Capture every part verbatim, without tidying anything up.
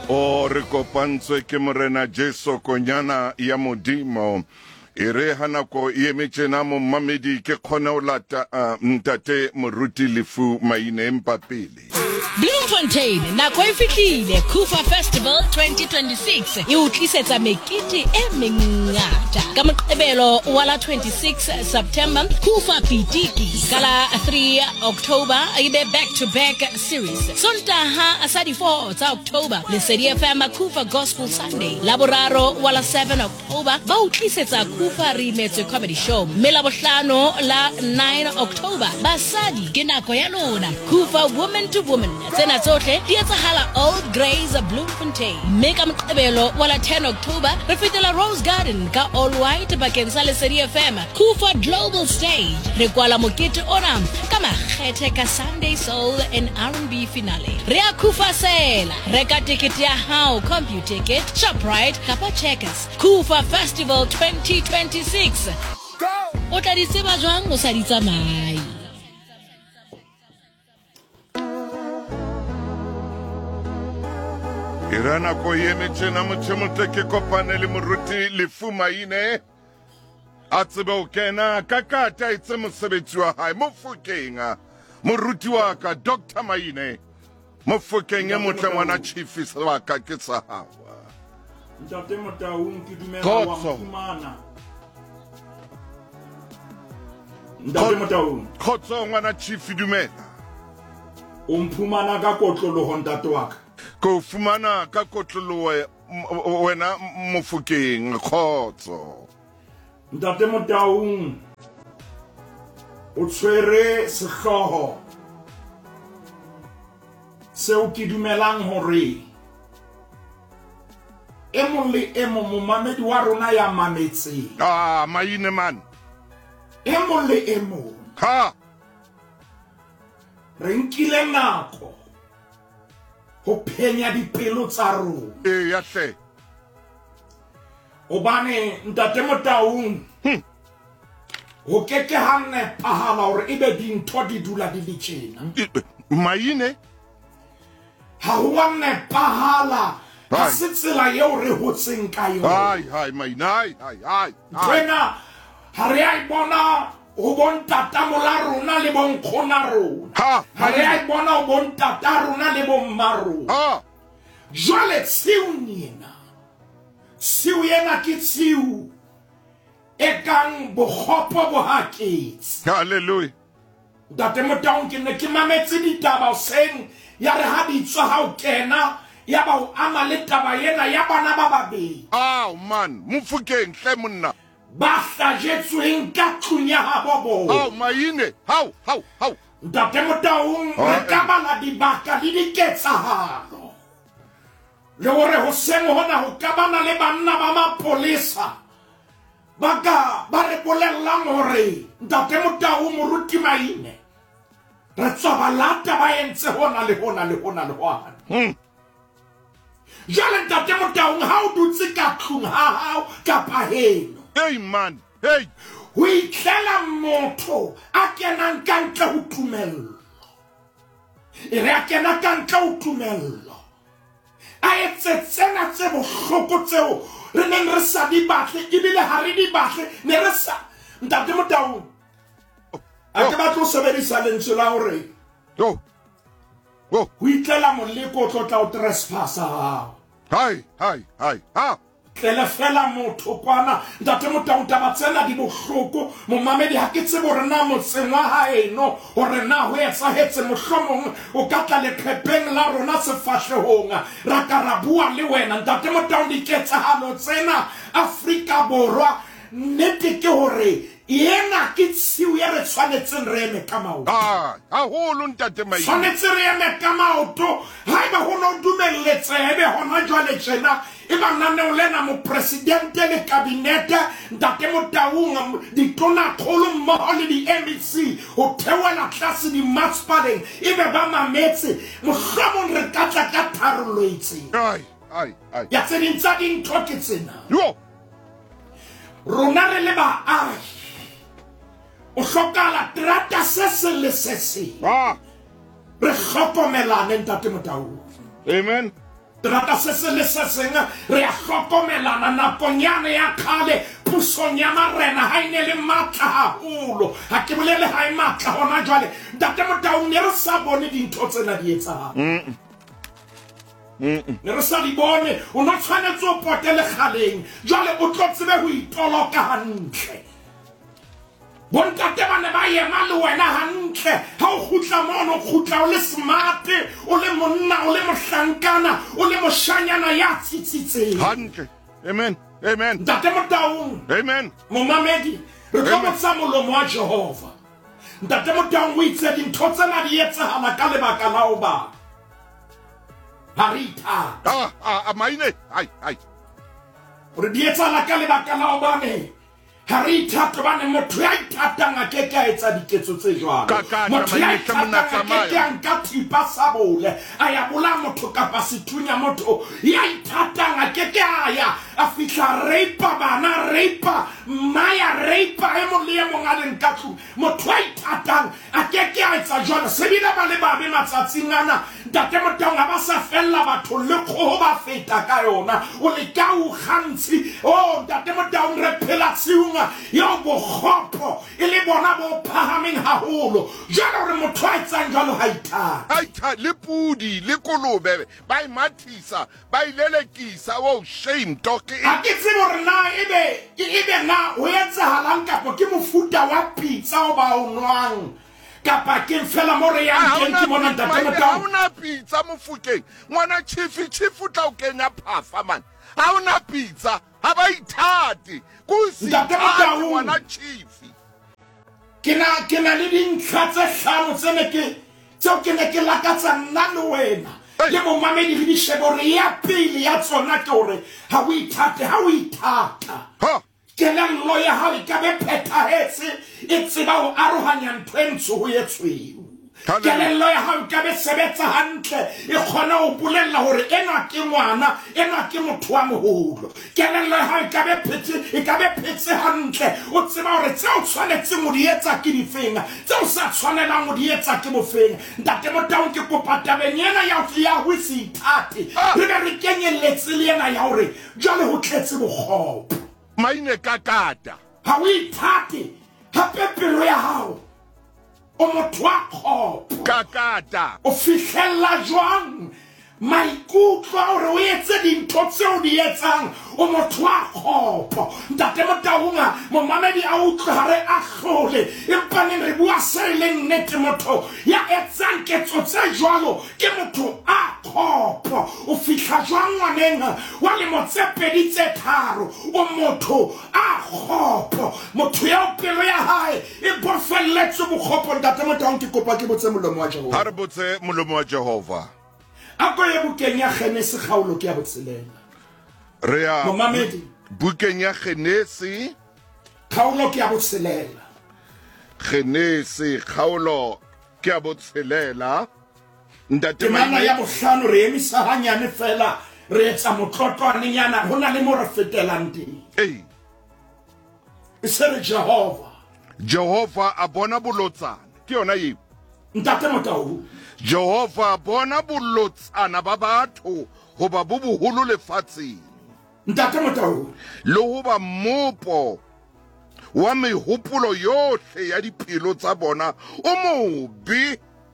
O re kopantswe ke morena Jesu konyana ya modimo. Ere hanako ye mechena mo mamedi ke khona o lata ntate moruti lefu maine mpapele. Bloemfontein nako e fihlile Kufa Festival twenty twenty-six e utlisetsa mekete e mengata ka moqebelo wa la twenty-six September Kufa Pitiki kala three October ibe back to back series Sontaha asadi four tsa October le Sedi F M Kufa Gospel Sunday laboraro wa la seven October ba utlisetsa Kufa Remetse Comedy Show mela bohlano la nine October basadi ke nako ya lona Kufa Woman to Woman tsena tsohle di etsahala Old Grays Bloemfontein meka moqebelo wa la ten October re fetela Rose Garden ka all white bakeng sa Lesedi F M Kufa Global Stage re kwala mokete ona ka makgethe ka Sunday Soul and R and B finale re a Kufa sela reka ticket ya hao CompuTicket Shoprite kapa Checkers Kufa Festival twenty twenty-six go o tla di tseba jwang o sa di tsamai. Irana ko yeme tshena motsemotle ke kopane le moruti lefu maine a tsebe o kena ka kata itse mosebetsi wa hae mo Fokeng moruti wa ka Doctor Maine mo Fokeng e motle ngwana chief wa ka ke sa hawa ntate Motaung ke dumela wa mfumana ntate Motaung khotso ngwana chief dumela o mphumana ka kotlolo ho ntate wa ka ko fumana ka kotlolo wena mo Fokeng khotso ntate Motaung o tshwere sehlooho seo ke dumelang hore e mong le e mong momamedi wa rona ya mametse ah Maine man e mong le e mong ha re nkile nako ho phenya dipelo tsa rona e ya hle obane ntate Motaung ho keke hanne pahala hore ebe dintho di dula di le tjena Maine ha ho wanne pahala ha se tsela eo re hotseng ka yona hai hai Maine hai hai hai tsena ha re a bona ho bontata mola rona le bonkgona rona ha ha re a bona ho bontata rona le bommaru ha jwale tsiu nina tsiu yena ke tsiu e kang bokgopo bo haketse hallelujah ntate Motaung ke ne ke mametse ditaba seng ya re ha di tswa ha o kena ya ba o ama le taba yena ya bana ba babedi oh man mo Fokeng hle monna ba hlajetsweng ka tlunya ha bobo oh Maine how how how ntate Motaung re ka bala dibaka le diketsahalo le hore ho seng hona ho ka bana le banna ba mapolesa baka ba re bolellang hore ntate Motaung moruti Maine re tswa ba lata ba entse hona le hona le hona le hona hmm jale ntate Motaung ha o dutse ka tlung ha hao kapa heno hey man hey ho itlela motho a kenang ka ntle ho tumello e re a kena ka ntle ho tumello a etse tsena tse bohloko tseo re neng re sa di batle ebile ha re di batle ne re sa ntate Motaung a ke batlo sebedisa lentswe la hore yo yo ho itlela moleko o tlotla o trespassa hao hai hai hai ha tlele fela motho kwana ntate Motaung taba tsena di bohloko momamedi ha ke tsebo re na motseng wa haeno hore na ho etsahetse mohlomong o ka tla leqhepeng la rona sefahlehong ra ka ra bua le wena ntate Motaung diketsahalo tsena Afrika Borwa nnete ke hore yena ke tsiu ya re tshwanetseng re eme ka maoto ah haholo ntate Maine tshwanetse re eme ka maoto haeba ho no dumelletse ebe hona jwale tjena e ba nane o lena mo presidente le kabinete ntate Motaung ditona kholo mmoho le di M E C ho thewela tlase di maspadeng ebe ba mametse mohlomong re ka tla ka tharollo itseng ai ai ai ya tse ding tsa dintho ke tsena yo rona re le baahi o hlokahala terata se se le se se ah re hlokomelane ntate Motaung amen Trata se se le se senga re a hlokomelana nakong yane ya kgale pusong ya marena ha ine le matla haholo ha ke bolele ha e matla hona jwale ntate Motaung ne re sa bone dintho tsena di etsahala ne re sa di bone o no tshwanetse o potele kgaleng jwale o tlo tsebe ho itoloka hantle bontate ba ne ba ema le wena hantle ha o khutla mono khutla o le smart o le monna o le mohlankana o le moshanyana ya tsitsitseng hantle. Amen. Amen. ntate Motaung Amen. momamedi re tlo botsa molomo wa Jehova ntate Motaung o itse dintho tsena di etsahala ka lebaka la o ba harita Ah, ah, maine. Ai, ai. re di etsahala ka lebaka la o ba ne harita to bane motho ya ithatang a ke ka etsa diketso tse jwalo motho ya ithatang a ke ka nka thipa sa bole a ya bola motho kapa sethunya motho ya ithatang a ke ka ya a fihla reipa bana reipa maya reipa e mo le mo ngale nkatlu motho ya ithatang a ke ka etsa jwalo se bile ba le ba be matsatsing ana ntate Motaung ba sa fella batho le go ba feta ka yona o le ka o gantsi o ntate Motaung re phela tsiunga yo bo khopo ile bona bo phahameng haholo jalo re motho a etsang jalo ha itha Ai tha le pudi le kolobe ba imathisa ba ilelekisa wo shame talk. a ke tsebo re na ebe ebe na o etsahalang kapo ke mofuta wa pizza o ba o nwang kapa ke fela more ya nkeng ke mona ntate Motaung una pizza mofukeng ngwana chief chief tla o kenya phafa man ha una pizza ha ba ithati kusi Ntate Motaung ngwana chief ke na ke na le dintlha tse hlano tsene ke tseo ke ne ke lakatsa nna le wena le mo mamedi le dishebo re ya pele ya tsona ke hore ha o ithate ha o ithata ha kelello ya hao e ka be phethahetse e tseba ho arohanya ntho e ntsho ho etsweng kelello ya hao e ka be sebetsa hantle e kgona ho bolella hore ena ke ngwana ena ke motho wa moholo kelello ya hao e ka be phetse e ka be phetse hantle o tseba hore tseo tshwanetseng ho di etsa ke difeng tseo sa tshwanelang ho di etsa ke bofeng ntate Motaung ke kopa tabeng ena ya ho ya ho se ithate re be re kenyelletse le ena ya hore jwale ho tletse bokgopo maine kakata ha o ithate hape pelo ya hao o motho wa kgopo kakata o fihlella jwang maikutlo a hore o etse dintho tseo di etsang o motho wa kgopo ntate Motaung momamedi a utlwe hare a hlole empa neng re bua se le nnete motho ya etsang ketso tse jwalo ke motho a kgopo o fihla jwang ngwaneng wa lemo tse pedi tse tharo o motho a kgopo motho ya pelo ya hae e bofelletse bokgopo ntate Motaung ke kopa ke botse molomo wa Jehova ha re botse molomo wa Jehova ako ye bukeng ya Genese kgaolo ke ya botshelela re ya momamedi bukeng ya Genese kgaolo ke ya botshelela Genese kgaolo ke ya botshelela ntate temana ya bohlano re emisa hanyane fela re etsa motlotloanenyana ho na le mo re fetelang teng ei e se re Jehova Jehova a bona bolotsana ke yona eo ntate Motaung Jehova bona bolotsana ba batho ho ba bo boholo lefatsheng ntate Motaung le ho ba mopo wa mehopolo yohle ya diphilo tsa bona o mobe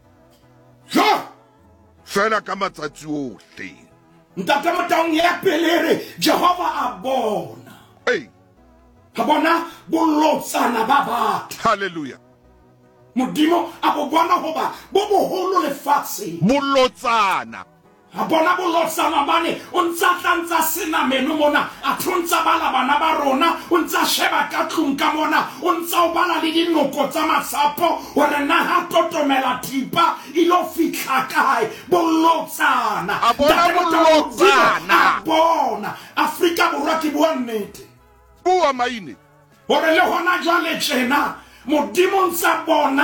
ja fela ka matsatsi ohle ntate Motaung ya pelere Jehova a bona ei ha bona bolotsana ba batho hallelujah modimo a bo bona hoba bo boholo lefatsheng bolotsana a bona bolotsana bane o ntsa tlantsa sena meno mona a thontsa bala bana ba rona o ntsa sheba ka tlung ka mona o ntsa o bala le dinoko tsa masapo hore na ha totomela thipa ilo fihla kae bolotsana a bona bolotsana a bona Afrika Borwa ke bua nnete bua maine hore le hona jwale tjena modimo ntsa bona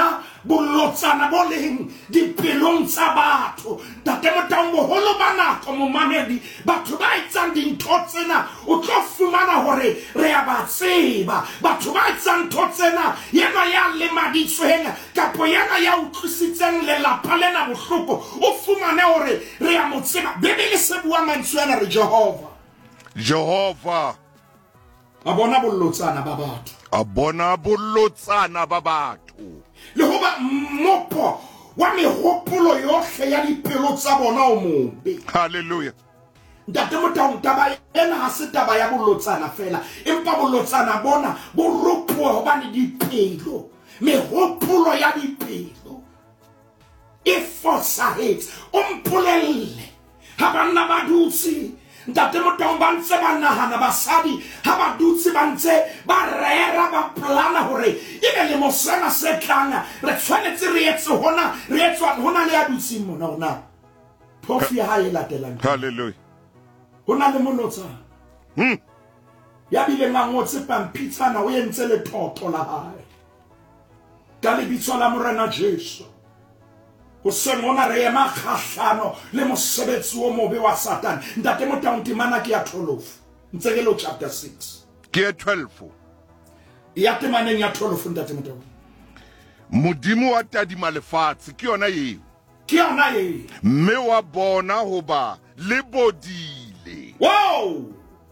bolotsana bo leng dipelong tsa batho. Ntate Motaung boholo ba nako momamedi batho ba etsang dintho tsena o tlo fumana hore re a ba tseba. Batho ba etsang ntho tsena yena ya lemaditsweng kapo yena ya utlwisitseng lelapa lena bohloko o fumane hore re a mo tseba. Bebele se bua mantswe ana re Jehova. Jehova a bona bolotsana ba batho. A bona bolotsana ba batho. Le hoba mopo wa mehopolo yohle ya dipelo tsa bona o mobe. Hallelujah. Ntate Motaung taba ena ha se taba ya bolotsana fela, empa bolotsana bona bo ropuwa hobane dipelo, mehopolo ya dipelo e fosahetse. O mpolelle ha banna ba dutse Ntate Motaung ba ntse ba nahana basadi ha ba dutse ba ntse ba rera ba plana hore ebe le mosena se tlang re tshwanetse re etse hona re etswa hona le ya dutse mona ona phofi ya hae latelang. Hallelujah. Hona le monotsana Hmm. ya bile ngangotse pampitsana o entse le thotho la hae ka lebitso la Morena Jesu. Ho semona re ema kgahlano le mosebetsi o mobe wa Satan. Ntate Motaung temana ke ya twelve Ntsekelo chapter six Ke twelve. ya temaneng ya twelve Ntate Motaung. Modimo wa tadima lefatshe ke yona eo. Ke yona e. Mme wa bona hoba le bodile. Wow!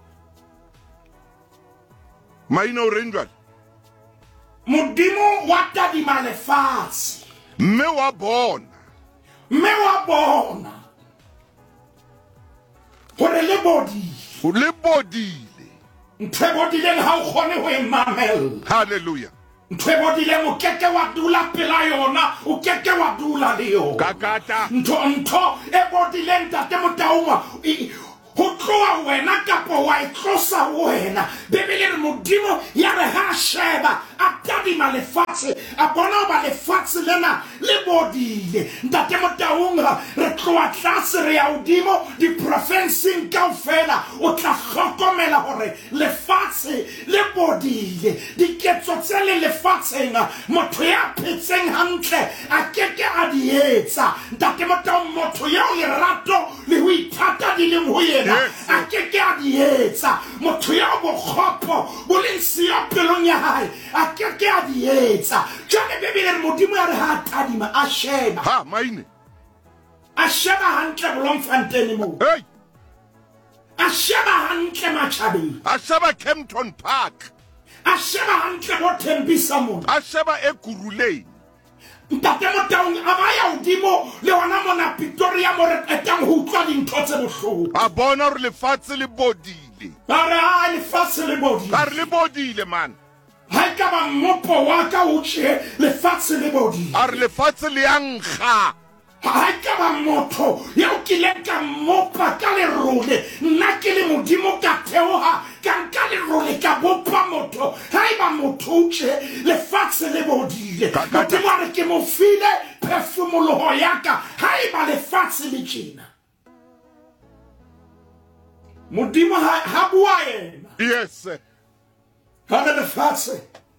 Maina o reng jwale? Modimo wa tadima lefatshe. Mme wa bona. Mme wa bona hore le bodile. Le bodile. Ntho e bodileng ha o kgone ho e mamella. Hallelujah. Ntho e bodileng o keke wa dula pela yona, o keke wa dula le yona. Kakata. Ntho ntho e bodileng Ntate Motaung ho tloa wena kapo wa itlosa wena. Bebele re Modimo ya re ha sheba a tadima lefatshe a bona ba lefatshe lena le bodile. Ntate Motaung re tloa tlase re ya hodimo di profinsing kaofela o tla hlokomela hore lefatshe le bodile. Diketso tse le lefatsheng motho ya phetseng hantle a keke a di etsa. Ntate Motaung motho ya lerato le ho ithata di leng ho yena a keke a di etsa. Motho ya bokgopo bo leng siya pelong ya hae a keke a di etsa. Jwale Bebele Modimo ya re ha tadima a sheba. Ha maine. A sheba hantle Bloemfontein mo. Hey. A sheba hantle Matjhabeng. A sheba Kempton Park. A sheba hantle bo Tembisa mo. A sheba Ekuruleng. Ntate Motaung a ba ya hodimo le wana mona Pretoria mo re etang ho utlwa dintho tse bohloko. A bona hore lefatshe le bodile. Ba re ha lefatshe le bodile. Ba re le bodile man. Ha e ka ba mmopo wa ka o tjhe lefatshe le bodile. A re lefatshe le a nkga. Ha e ka ba motho ya o kileng ka mmopa ka lerole nna ke le Modimo ka theoha ka nka lerole ka bopa motho. Ha e ba motho o tjhe lefatshe le bodile. Modimo a re ke mo file phefumoloho ya ka ha e ba lefatshe le tjena. Modimo ha bua yena. Yes. Ha le lefatshe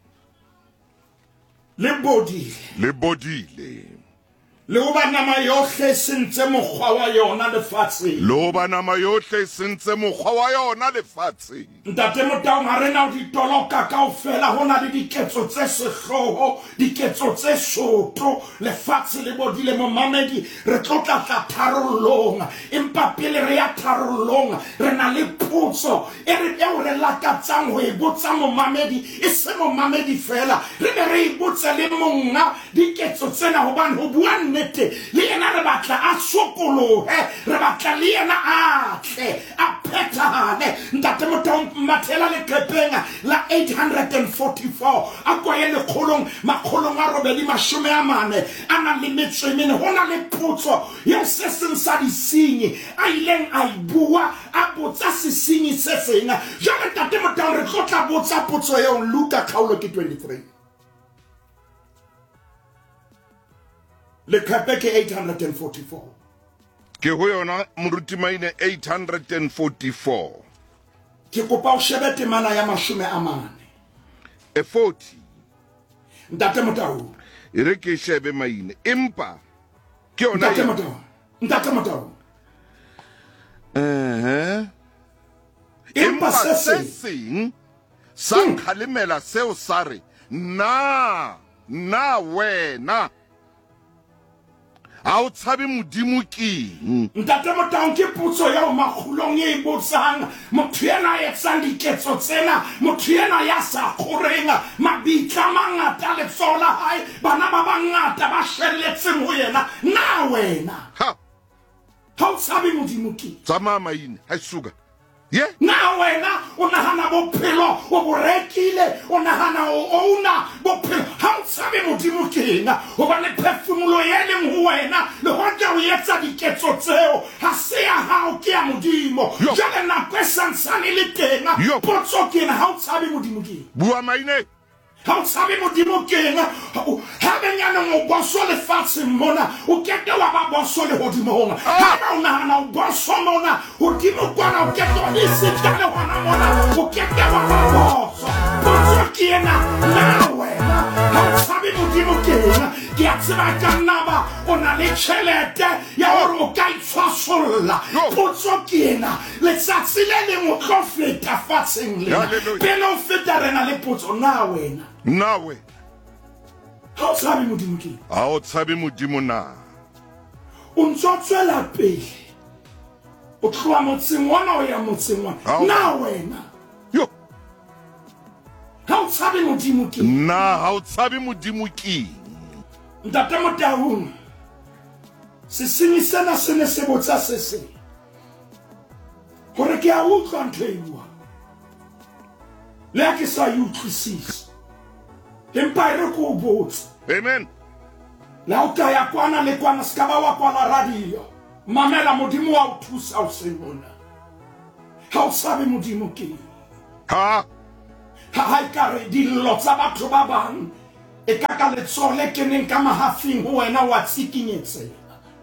le bodile. Le bodile. Le ho ba nama yohle sentse mokgwa wa yona lefatshe. Le ho ba nama yohle sentse mokgwa wa yona lefatshe. Ntate Motaung ha rena o ditoloka kaofela hona le diketso tse sehloho, diketso tse soto, lefatshe le bodile momamedi re tlo tla tla tharollong. Empa pele re ya tharollong re na le potso e re eo re lakatsang ho e botsa momamedi e se momamedi fela. Re be re botse le monga diketso tsena hobane ho bua nnete le yena re batla a sokolohe, re batla le yena a tle a phethahale. Ntate Motaung mathela le kepeng la eight forty-four a koye le kholong makholong a robedi mashome a mane a nang le metso e mene. Hona le potso ya se seng sa disinyi a ileng a ibua a botsa sesinyi se seng. Jwale Ntate Motaung re tlo tla botsa potso eo Luka kgaolo ke twenty-three. Le kepe ke eight forty-four. Ke ho yona moruti maine eight forty-four. Ke kopa o shebe temana ya mashome a mane. E forty. Ntate Motaung e re ke shebe maine empa ke ona Ntate Motau ntate Motau eh empa se se sing sang khalimela seo sare na na wena a o tshabe modimo keng ntate Motau ke potso ya o magulong e botsang motho ena ya tsang diketso tsena motho ena ya sa khorenga mabitla mangata le tsola hai bana ba bangata ba shelletseng ho yena na wena ha ha o tshabe modimo keng tsama maine ha suga ye na wena o nahana bophelo o borekile o nahana o ouna bophelo ha o tshabe modimo keng o ba le phefumulo ye leng ho wena le hoja o yetsa diketso tseo ha se ya hao ke ya modimo jale nako e santsane le teng potso ke na ha o tshabe modimo keng bua maine ha o tshabe modimo keng ha benyana mo boso le fatshe mona o kete wa ba boso le hodimo hona ha ba o nahana o boso mona hodimo kwana o kete wa isitale hona mona o kete wa ba boso boso kena na wena ha o tshabe modimo keng ke a tseba ka naba o na le tšhelete ya hore o ka itshwasolla potso kena letsatsi le leng o tlo feta fatsheng lena pele o feta rena le potso na wena nawe ha o tshabe modimo keng a o tshabe modimo na o ntso tswela pele o tloa motseng wana o ya motseng wana na wena yo ha o tshabe modimo keng na ha o tshabe modimo keng ntate Motau sesenyi sena se ne se botsa se se hore ke a utlwa ntho e bua le ha ke sa e utlwisise empa e re ko o botsa amen la o ka ya kwana le kwana ska ba wa kwana radio mamela modimo wa o thusa o se bona ha o tshabe modimo keng ha ha ha ka re dillo tsa batho ba bang e ka ka letsole ke neng ka mahafing ho wena wa tsikinyetsela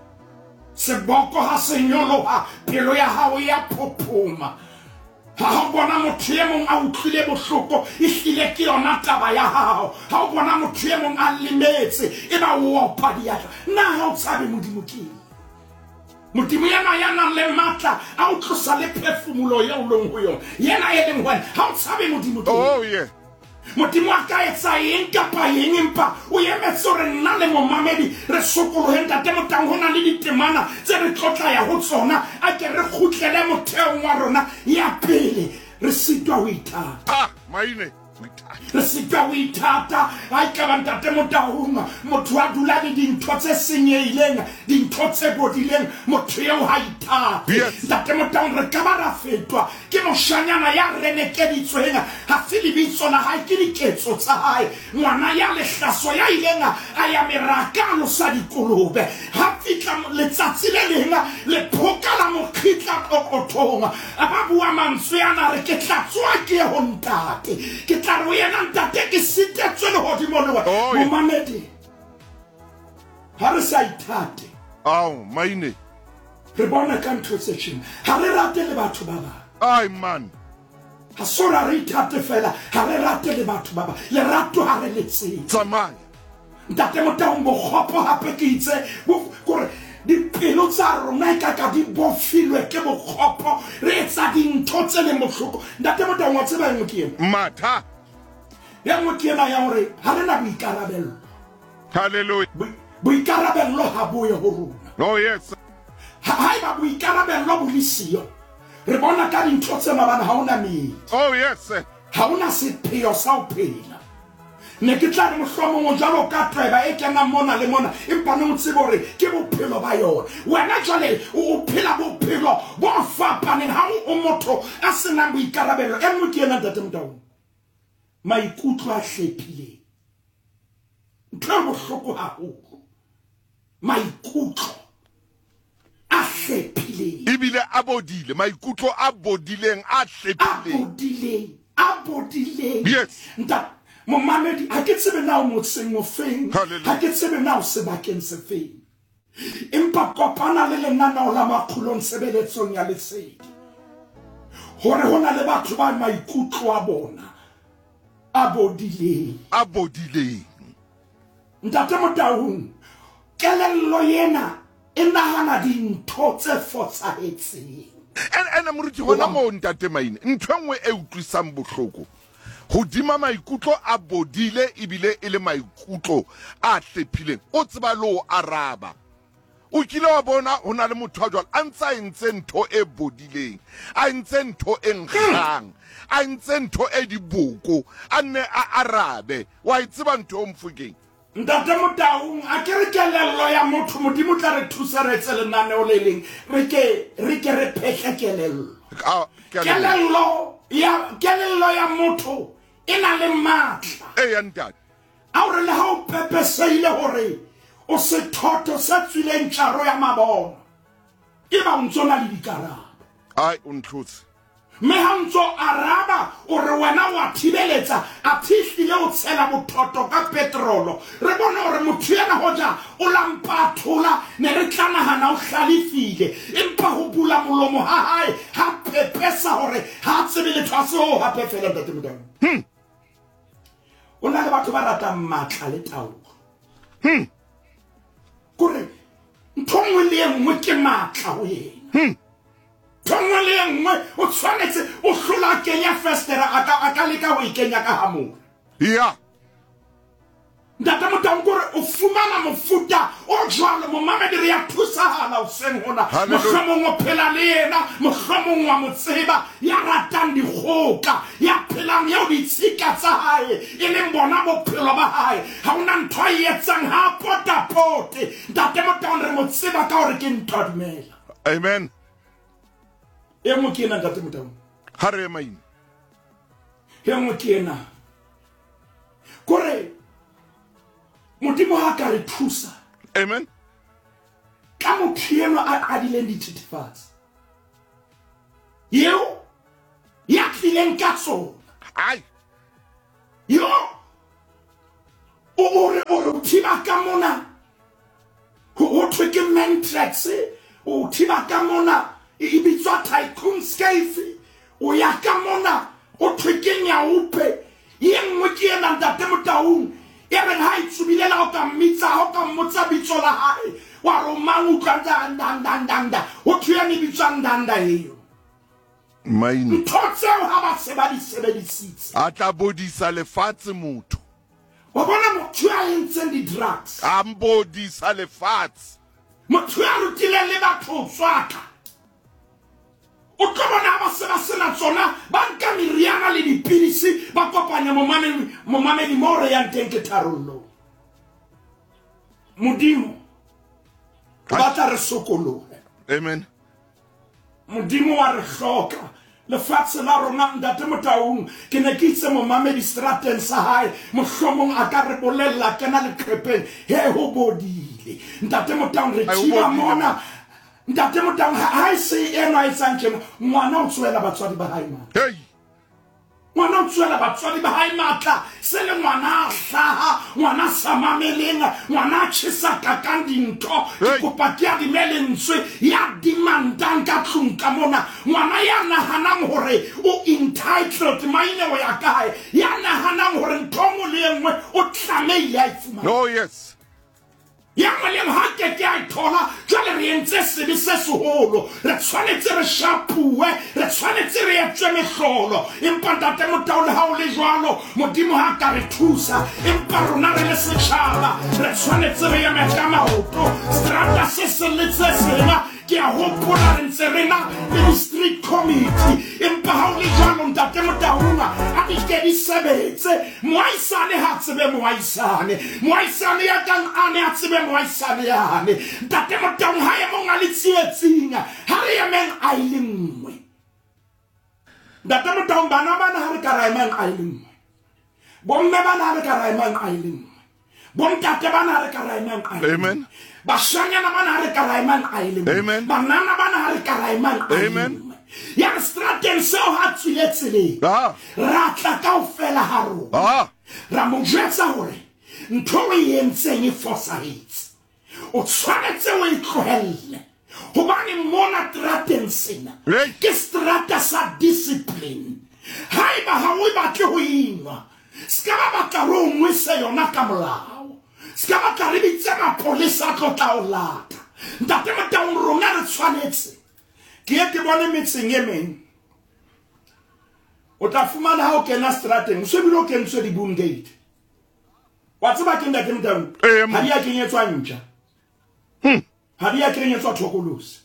seboko ha senyoloha pelo ya hao ya phophoma ha o bona motho e mong a utlwile bohloko e hlile ke yona taba ya hao ha o bona motho e mong a lemetse e ba o opa diatla na ha o tshabe modimo keng modimo yana ya nang le matla a o tlosa le phefumulo ya o leng ho yona yena e leng wena ha o tshabe modimo keng oh yeah modimo a ka etsa eng kapa eng empa o emetse hore nna le momamedi re sokolohe ntate Motau ho na le ditemana tse re tlotla ya ho tsona a ke re kgutlele motheong wa rona ya pele re sitwa ho ithata ah maine re sitwa ho ithata ha e ka ba ntate Motau motho a dula le dintho tse senyehileng dintho tse bodileng motho eo ha ithate ntate Motau re ka ba ra fetwa ke moshanyana ya renekeditsweng ha se lebitso la hae ke diketso tsa hae ngwana ya lehlaso ya ileng a ya merakalo sa dikolobe ha fitla letsatsi le leng le phoka la mokgitla qoqothong a ba bua mantswe ana re ke tla tswa ke ho ntate ke tla re yena ntate ke sitetswe le hodimo le wa momamedi ha re sa ithate au maine re bona ka ntho tse tjena ha re rate le batho ba bang ai man ha sora re ithate fela ha re rate le batho ba bang le rato ha re letseng tsamaya ntate Motau bo khopo hape ke itse gore dipelo tsa rona e ka ka di bofilwe ke bo khopo re etsa dintho tse le mohloko ntate Motau wa tseba eng ke ena matha ya mo ke ena ya hore ha re na boikarabello hallelujah boikarabello ha boye ho rona oh yes ha e ba boikarabello bo le siyo re bona ka dintho tse mabana ha ona me oh yes ha ona sepheo sa o phela ne ke tla re mohlomong o jalo ka treba e kena mona le mona empa ne o tsebe hore ke bophelo ba yona wena jwale o phela bophelo bo fapaneng ha o motho a senang boikarabello e nngwe ke ena ntate Motau maikutlo a hlephileng ntho e bohloko haholo maikutlo a hlephileng ebile a bodile maikutlo a bodileng a hlephileng a bodileng a bodileng yes ntate momamedi ha ke tsebe na o motseng o feng ha ke tsebe na o sebakeng se feng empa kopana le lenaneo la makgulong sebeletsong ya lesedi hore hona le batho ba maikutlo a bona a bodileng a bodileng ntate Motaung kelello yena e nahana dintho tse fosahetseng ene moruti gona mo ntate Maine ntho engwe e utlwisang bohloko hodima maikutlo a bodile ebile e le maikutlo a hlephileng o tseba lo araba o kile wa bona hona le motho a jwalo a ntsa entse ntho e bodileng a entse ntho e nkgang a entse ntho e diboko a nne a arabe wa itseba ntho o Mofokeng ntate Motaung a ke re kelello ya motho modimo tla re thusa re etse lenaneo le leng re ke re ke re phehle kelello kelello ya kelello ya motho e na le matla e ya ntate a re le ha o pepeseile hore o se thotho sa tswileng tsharo ya mabona e ba ntsona le dikarabo ai untlotse me ha ntso araba o re wena wa thibeletsa a thihlile o tshela bothoto ka petrolo re bona hore motho yana hoja o lampa thola ne re tlanahana o hlalefile empa ho bula molomo ha hae ha pepesa hore ha tsebe le tshwase ha pefela ntate Motaung hm ona le batho ba rata matla le taolo hm kore nthongwe le engwe ke matla ho yena hm thongwe le engwe o tshwanetse o hlola kenya festera aka aka le ka o ikenya ka hamora ya ntate Motaung kore o fumana mofuta o jwalo mo mamedi re ya thusahala o seng hona mohlomong o phela le yena mohlomong wa motseba ya ratang dikgoka ya phelang ya o ditsika tsa hae e leng bona bophelo ba hae ha ona ntho a etsang ha potapote ntate Motaung re motseba ka hore ke ntho dumela amen e mo ke ena ntate Motaung ha re Maine e mo ke ena kore modimo ha ka re thusa amen ka motho eno a dileng dithethefatsi yeo ya tlileng ka tsona ai yo o re o thiba ka mona ho thwe ke Mentrax o thiba ka mona e bitswa Tycoon Scafe o ya ka mona o thwe ke Nyaupe ye nngwe ke ena ntate Motaung e re ha itsubilela o ka mmitsa o ka mmotsa bitso la hae wa romang utlwa ndandandanda o thwe ni bitswa ndanda eo Maine thotseo ha ba se ba di sebedisitse a tla bodisa lefatshe motho wa bona motho a entseng di drugs a mbodisa lefatshe motho a rutile le batho swaka o tlo bona ba se ba sena tsona ba nka meriana le dipilisi ba kopanya momamedi momamedi mo re yang teng ke tharollo modimo ba tla re sokolohe amen modimo wa re hloka lefatshe la rona ntate Motaung ke ne ke itse momamedi strateng sa hae mohlomong a ka re bolella kena le khepeng he ho bodile ntate Motaung re thiba mona ntate Motaung ha se eno a etsang tjena ngwana o tswela batswadi ba hae ma hey ngwana o tswela batswadi ba hae matla se le ngwana hlaha ngwana samameleng ngwana tshisa ka ka dintho kopa ke a dimelentswe ya dimandang ka tlung ka mona ngwana ya nahanang hore o entitled maine o ya kae ya nahanang hore nthomo le engwe o tlameile a ifumana oh yes ya maleng ha ke ke a thola jwale re entse sebe se seholo re tshwanetse re shapuwe re tshwanetse re etse mehlolo empa ntate Motaung ha o le jwalo modimo ha ka re thusa empa rona re le setjhaba re tshwanetse re eme ka maoto strata se se le tse sena ke a hopola re ntse rena le street committee empa ha o le jwalo ntate Motaung a di ke di sebetse moaisane ha tsebe moaisane moaisane ya kang ane a tsebe moaisane yane ntate Motaung ha e monga le tsietsing ha re emeng a ile nngwe ntate Motaung bana bana ha re ka ra emeng a ile nngwe bomme bana ha re ka ra emeng a ile nngwe bontate bana ha re ka ra emeng a ile amen bashanyana bana ha re ka ra emeng a ile nngwe amen banana bana ha re ka ra emeng a ile amen nngwe ya strateng seo ha tswile tseleng ah ra tla kaofela ha rona ah ra mo jwetsa hore ntho e entseng e fosahetse o tshwanetse o e tlohelle hobane mona strateng sena ke strata sa discipline haiba ha o batle ho inwa ska ba batla ro ngwe se yona ka molao ska batla re bitse mapolesa tlo tla o lata ntate Motaung rona re tshwanetse ke ye ke bone metseng e meng o tla fumana ha o kena strateng so bile o kentswe di Boom Gate wa tseba ke ntate Motaung ha di a kenyetswa ntja hm ha di a kenyetswa thokolosi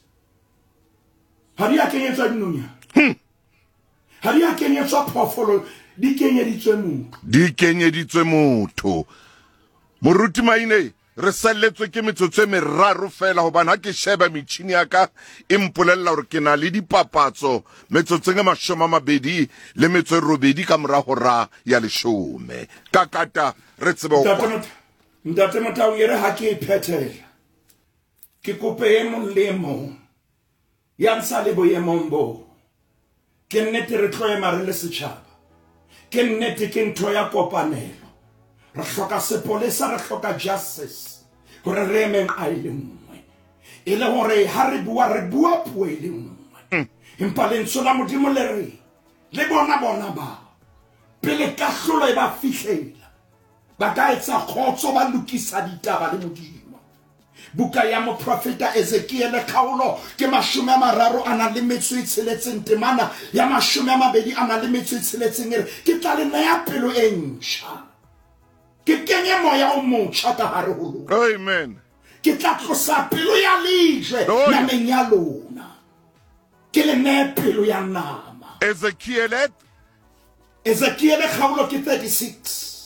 ha di a kenyetswa dinonya hm ha di a kenyetswa phofolo di kenyeditswe motho di kenyeditswe motho moruti Maine re salletswe ke metsotso e meraro fela hobane ha ke sheba metjhini ya ka e mpolella hore ke na le dipapatso metsotsong e mashome a mabedi le metso e robedi ka mora hora ya leshome ka kata re tsebe ho kwa ntate Motaung ere ha ke iphethela ke kope e mong le mong ya nsa le boemong bo ke nnete re tlo ema re le setjhaba ke nnete ke ntho ya kopanelo re hloka sepolesa re hloka justice hore re emeng a ile nngwe e le hore ha re bua re bua puo e le nngwe empa lentswe la Modimo le re le bona bona ba pele kahlolo e ba fihlela ba ka etsa khotso ba lokisa ditaba le Modimo buka ya moprofeta Ezekiel khaolo ke mashome a mararo ana le metso e tsheletseng temana ya mashome a mabedi ana le metso e tsheletseng ere ke tla le naya pelo e ntjha ke kenye moya o motjha ka hare ho lona amen ke tla tlosa pelo ya lejwe nameng ya lona ke le ne pelo ya nama Ezekiel Ezekiel khaolo ke thirty-six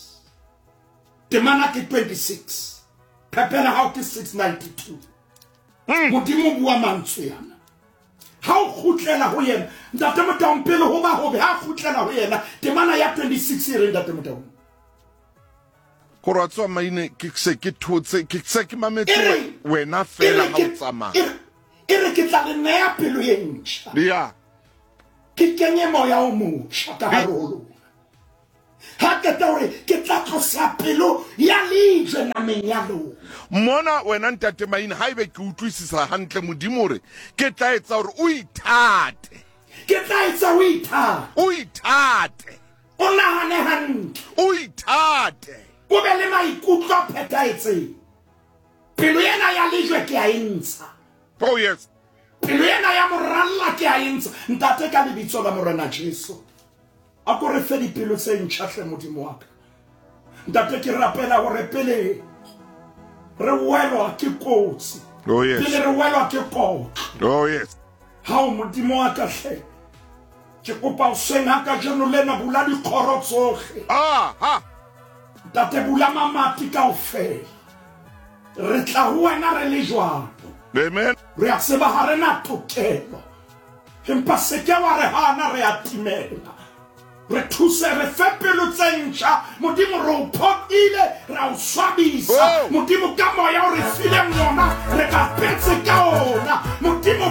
temana ke twenty-six Pepela how ke six ninety-two Modimo bua mantswe yana ha o khutlela ho yena ntate Motaung pele ho ba hobe ha khutlela ho yena temana ya twenty-six e re ntate Motaung Koratswa Maine ke se ke thotse ke se ke mametse wena fela ha o tsamaya ere ke tla le nea pelo e ntjha ya ke kenye moya o motjha ka hare ho lona ha ke tore ke tla tlosa pelo ya lejwe nameng ya lona mona wena ntate Maine ha ibe ke utlwisisa hantle Modimo hore ke tla etsa hore o ithate ke tla etsa o ithate o ithate o nahane hantle o ithate o be le maikutlo a phetaetseng pelo ena ya lejwe ke a entsha oh yes pelo ena ya moralla ke a entsha ntate ka lebitso la Morena Jesu a ko re fe dipelo tse ntjha hle Modimo wa ka ntate ke rapela hore pele re welwa ke kotsi oh yes pele re welwa ke kotsi oh yes ha o Modimo wa ka hle ke kopa o sena ka jeno lena bula di khoro tsohle ah ha ntate bula mamati kaofela re tla ho wena re le jwalo amen re a tseba ha rena tokelo empa se ke wa re hana re a timela re thuse re fe pelo tse ntjha Modimo re o phokile re a o swabisa Modimo ka moya o re file mona re ka petse ka ona Modimo